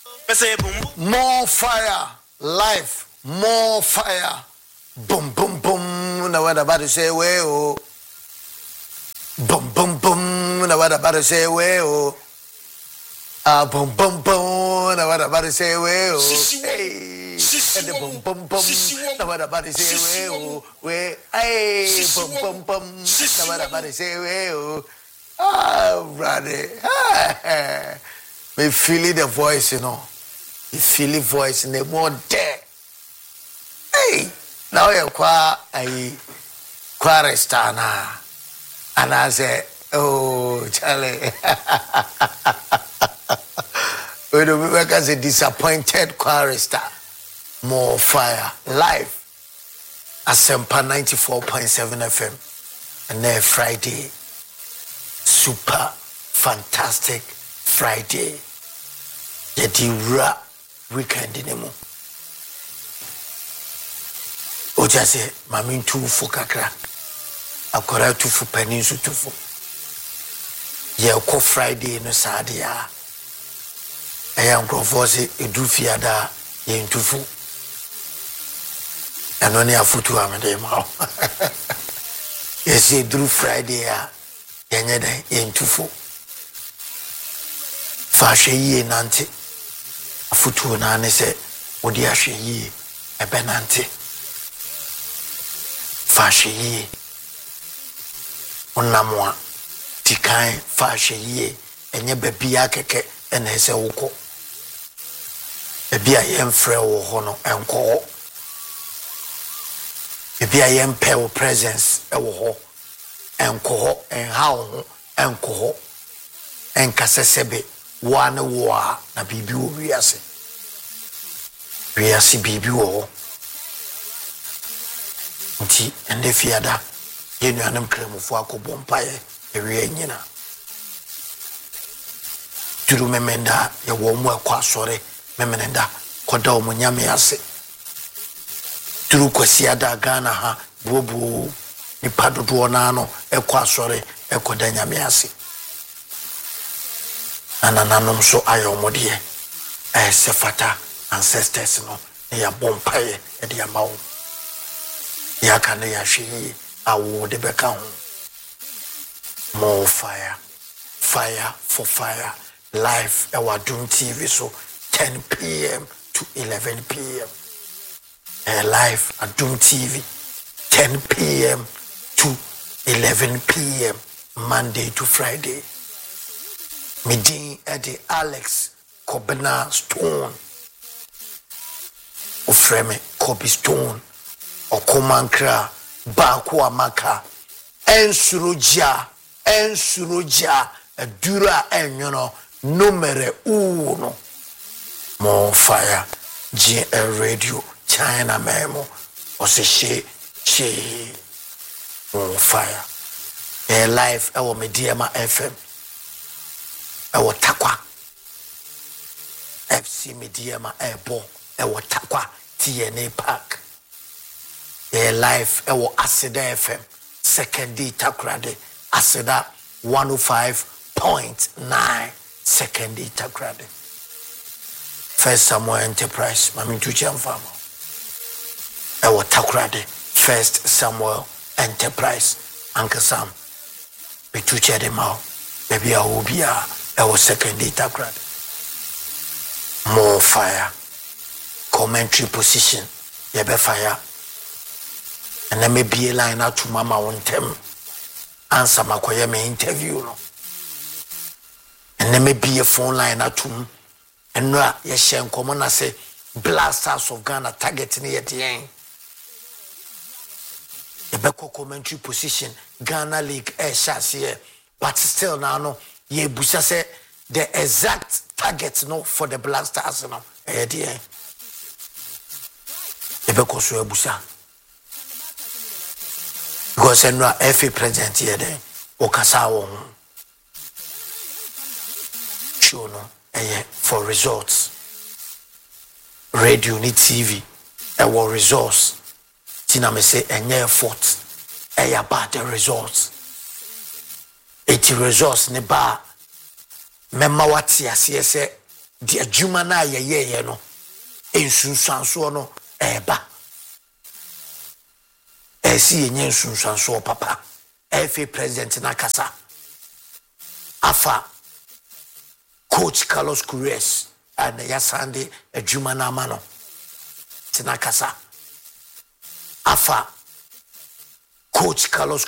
More fire, life, more fire. Boom, boom, boom. Now what about to say, well, boom, boom, boom. Now what about to say, well, boom, boom, boom. Now what about to say, well, hey, and the boom, boom, boom. Now what about to say, well, hey, boom, boom, boom. Now what about to say, well, brother, me feel the voice, you know. You feel the voice in the more there. Hey, now you're quite restana. And I say, oh, Charlie. We don't work as a disappointed chorister. More fire. Live. Asempa 94.7 FM. And then Friday. Super fantastic Friday. Yeti rap. Weekend in mo. Oja se mami tufu kakra. Akora tufu peninsu tufu. Ye ko Friday no sadia. Eya nkrofo se edufia da ye ntufu. Eno ne afutu amede ma. Ye se dru Friday ya yenye da ye ntufu. Fa hwe ye nante. Afutu na ne se odi ahwe yi ebenante fa hwe yi onamwa tikan fa hwe yi enye babia keke ene se woko babia yemfre wo ho no enko babia yempe wo presence e wo ho enko ho enha wo enko ho enkasesebe one war na bibi wo wiase bibi wo nti ende fiada ye nuanem kremofo akobɔ mpaye ewie nyina duru memenda ye wo mu akwa sore memenenda koda o munyame ase duru kwasiada Ghana ha bobo ni padodo na no ekwa sore ekoda nyame ase anananom so ayomodie sefata ancestors no ya bompaye e dia mawo ya kana ya hwe awo de beka ho more fire for fire live our Doom TV so 10 p.m. to 11 p.m. Live at Doom TV 10 p.m. to 11 p.m. Monday to Friday. Midin Eddie Alex Kobena Stone Ofreme Kobe Stone Okomankra Baku Amaka Ensuruja Dura Enyono Numere uno more fire GL Radio China Memo Ose she more fire live our Mediama FM our Takwa FC Mediama Airport our Takwa TNA Park live our Aseda FM second D Takrade Aseda 105.9 second D Takrade First Samuel Enterprise Mami Tucham Farmer our Takrade First Samuel Enterprise Uncle Sam Bituche de Mao Baby Ahubia our second day Takrad. More fire. Commentary position. Yebe fire. And then maybe a line out to mama on them. Answer my me interview. No? And then maybe a phone line out to me. And no, yes, come on, I say, blasters of Ghana targeting at the end. Yebe commentary position. Ghana League here. But still now, no. Ye Busha say the exact target no for the Black Stars no dear. Ebeko so Busha. Because no FA president here then okasa wo show no for results. Radio ni TV our results. Tina me say enye effort about the results. Eti results ne ba mema wati asye se the adwuma na yeye no ensunsuanso no eba esi yenye ensunsuanso papa FA president na kasa afa coach Carlos Queiroz and yasande adwuma na amano tina kasa afa coach Carlos